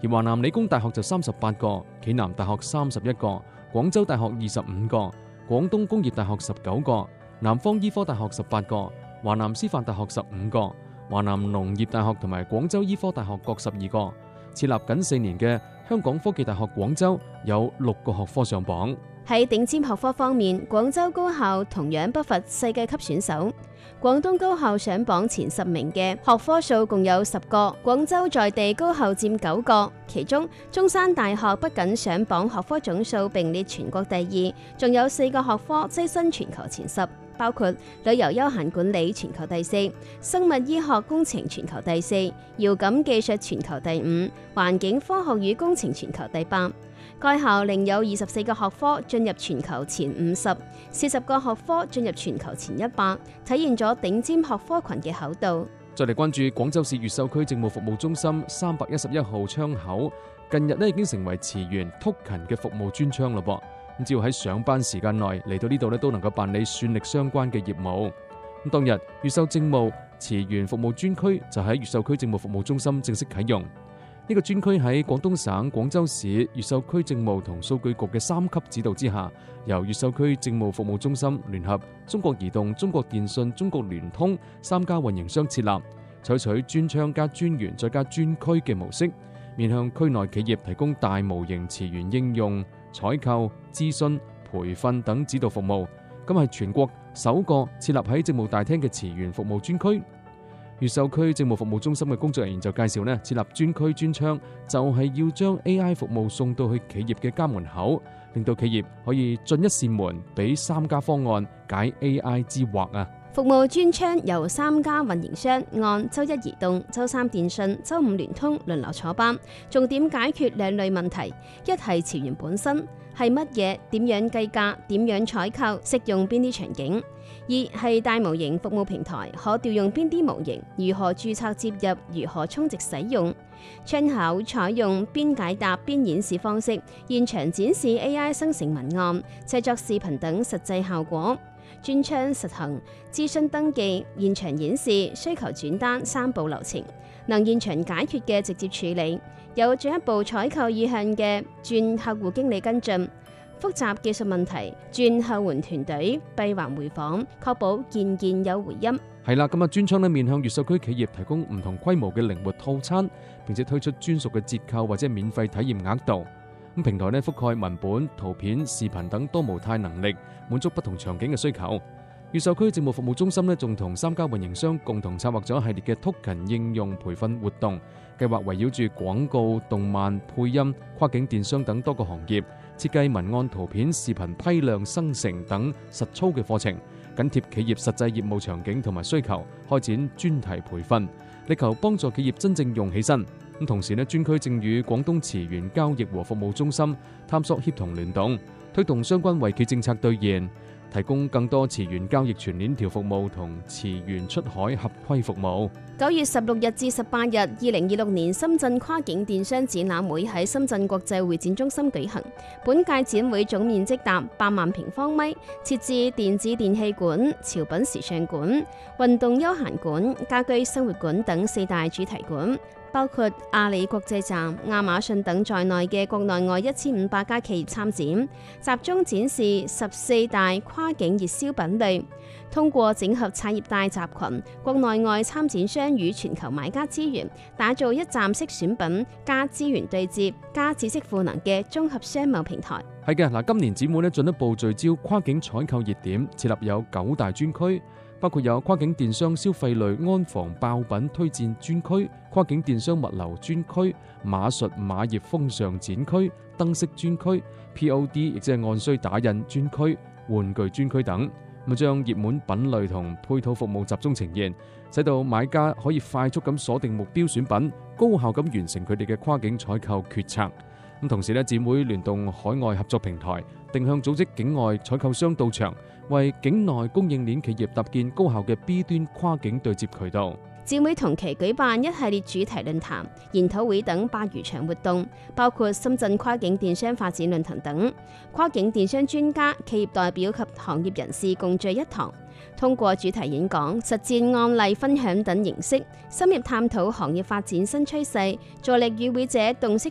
而華南理工大學就38個，暨南大學31個，廣州大學25個，廣東工業大學19個，南方醫科大學18個，華南師範大學15個，華南農業大學同埋廣州醫科大學各12個。設立僅4年嘅香港科技大學廣州有6個學科上榜。 喺頂尖學科方面，廣州高校同樣不乏世界級選手。廣東高校上榜前10名嘅學科數共有10個，廣州在地高校佔9個。其中，中山大學不僅上榜學科總數並列全國第2，仲有4個學科躋身全球前10，包括旅遊休閒管理全球第4，生物醫學工程全球第4，遙感技術全球第5，環境科學與工程全球第8。該校另有24個學科進入全球前50，40個學科進入全球前100，體現咗頂尖學科群嘅厚度。 再嚟關注廣州市越秀區政務服務中心311號窗口，近日已經成為池園突勤嘅服務專窗嘞噃。咁只要喺上班時間內嚟到呢度都能夠辦理算力相關嘅業務。咁當日越秀政務池園服務專區就喺越秀區政務服務中心正式啟用。呢個專區喺廣東省廣州市越秀區政務同數據局嘅3級指導之下，由越秀區政務服務中心聯合中國移動、中國電信、中國聯通3家運營商設立，採取專窗加專員再加專區嘅模式，面向區內企業提供大模型池園應用、採購、諮詢、培訓等指導服務。咁係全國首個設立喺政務大廳嘅池園服務專區。越秀區政務服務中心嘅工作人員就介紹設立專區專窗就係要將 AI 服務送到去企業嘅家門口，令到企業可以進一扇門，俾3家方案解 AI 之惑啊！ 服務專窗由3家運營商按周1移動、周3電信、周5聯通輪流坐班，重點解決2類問題：一係池園本身係乜嘢，點樣計價，點樣採購，適用邊啲場景；二係大模型服務平台，可調用邊啲模型，如何註冊接入，如何充值使用。窗口採用邊解答邊演示方式，現場展示 AI 生成文案、製作視頻等實際效果。專窗實行諮詢登記、現場演示、需求轉單3步流程，能現場解決嘅直接處理，有進一步採購意向嘅轉客戶經理跟進，複雜技術問題轉後援團隊閉環回訪，確保件件有回音。 係啦，咁專窗面向越秀區企業提供唔同規模嘅靈活套餐，並且推出專屬嘅折扣或者免費體驗額度。平台覆蓋文本、圖片、視頻等多模態能力，滿足不同場景嘅需求。越秀區政務服務中心仲同3家運營商共同策劃咗系列嘅突勤應用培訓活動，計劃圍繞住廣告、動漫、配音、跨境電商等多個行業，設計文案、圖片、視頻批量生成等實操嘅課程，緊貼企業實際業務場景同埋需求，開展專題培訓，力求幫助企業真正用起身。同時專區正與廣東池園交易和服務中心探索協同聯動，推動相關惠企政策兌現，提供更多池園交易全鏈條服務同池園出海合規服務。 9月16日至18日，2026年深圳跨境電商展覽會喺深圳國際會展中心舉行。本屆展會總面積達8萬平方米，設置電子電器館、潮品時尚館、運動休閒館、家居生活館等4大主題館。包括阿里國際站、亞馬遜等在內嘅國內外1500家企業參展，集中展示14大跨境熱銷品類。通過整合產業帶集群、國內外參展商與全球買家資源，打造一站式選品加資源對接加知識賦能嘅綜合商貿平台。 係嘅，今年展會進一步聚焦跨境採購熱點，設立有9大專區。包括有跨境電商消費類安防爆品推薦專區、跨境電商物流專區、馬術馬業風尚展區、燈飾專區、POD 亦即係按需打印專區、玩具專區等，咁將熱門品類同配套服務集中呈現，使到買家可以快速咁鎖定目標選品，高效咁完成佢哋嘅跨境採購決策。咁同時展會聯動海外合作平台，定向組織境外採購商到場，為境內供應鏈企業搭建高效嘅 B 端跨境對接渠道。 展會同期舉辦一系列主題論壇、研討會等8餘場活動，包括深圳跨境電商發展論壇等，跨境電商專家、企業代表及行業人士共聚一堂，通過主題演講、實戰案例分享等形式，深入探討行業發展新趨勢，助力與會者洞悉